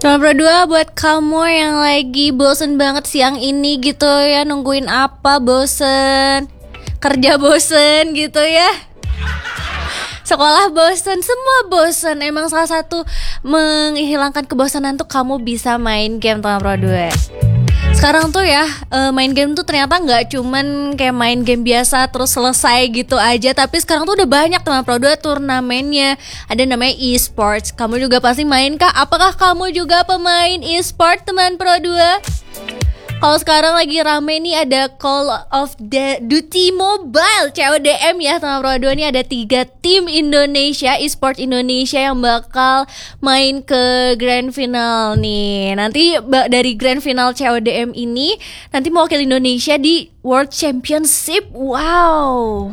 Cuma berdua buat kamu yang lagi bosen banget siang ini gitu ya, nungguin apa, bosen kerja, bosen gitu ya, sekolah bosen, semua bosen. Emang salah satu menghilangkan kebosanan tuh kamu bisa main game, teman Pro 2. Sekarang tuh ya, main game tuh ternyata gak cuman kayak main game biasa terus selesai gitu aja. Tapi sekarang tuh udah banyak, teman Pro 2, turnamennya. Ada namanya e-sports. Kamu juga pasti main kah? Apakah kamu juga pemain e-sport, teman Pro 2? Kalau sekarang lagi rame nih ada Call of Duty Mobile CODM ya, teman Pro 2. Nih ada 3 tim Indonesia, e-sport Indonesia yang bakal main ke grand final nih. Nanti dari grand final CODM ini nanti mewakili Indonesia di World Championship. Wow,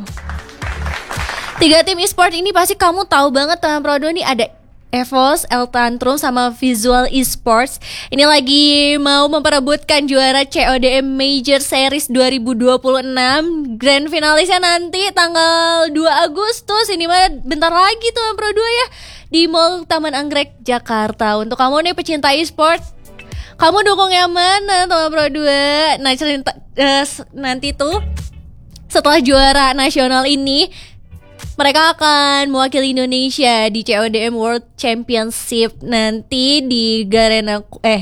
3 tim e-sport ini pasti kamu tahu banget, teman Pro 2. Nih ada EVOS, El Tantrum, sama Visual Esports. Ini lagi mau memperebutkan juara CODM Major Series 2026. Grand finalisnya nanti tanggal 2 Agustus. Ini mah bentar lagi, teman Pro 2 ya, di Mall Taman Anggrek, Jakarta. Untuk kamu nih pecinta e-sport, kamu dukung yang mana, teman Pro 2? Nah, cerita nanti tuh setelah juara nasional ini, mereka akan mewakili Indonesia di CODM World Championship nanti di Garena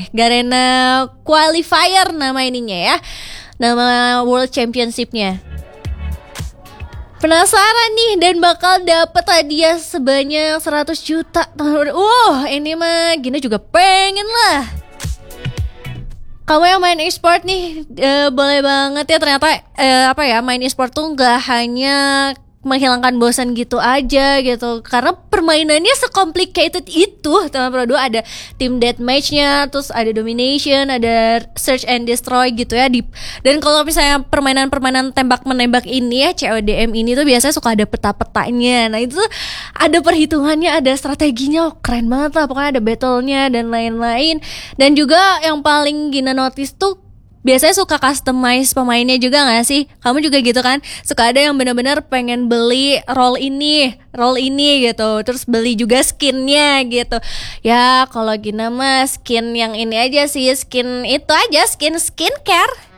Qualifier nama ininya ya, nama World Championship-nya. Penasaran nih, dan bakal dapat hadiah sebanyak 100 juta. Ini mah Gina juga pengen lah. Kamu yang main e-sport nih, boleh banget ya. Ternyata main e-sport tuh gak hanya menghilangkan bosan gitu aja gitu, karena permainannya secomplicated itu, teman Pro 2. Ada team deathmatch-nya, terus ada domination, ada search and destroy gitu ya. Dan kalau misalnya permainan-permainan tembak-menembak ini ya, CODM ini tuh biasanya suka ada peta-petanya. Nah itu tuh ada perhitungannya, ada strateginya. Keren banget lah, pokoknya ada battle-nya dan lain-lain. Dan juga yang paling Gina notice tuh, biasanya suka customize pemainnya juga gak sih? Kamu juga gitu kan? Suka ada yang benar-benar pengen beli role ini gitu, terus beli juga skinnya gitu. Ya kalau Gina mah skin yang ini aja sih, skin itu aja, skin skincare.